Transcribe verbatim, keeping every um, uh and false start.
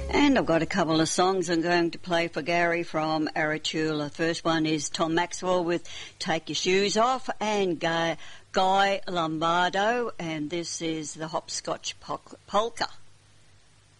And I've got a couple of songs I'm going to play for Gary from Aratula. The first one is Tom Maxwell with Take Your Shoes Off, and Guy, Guy Lombardo, and this is the Hopscotch Polka.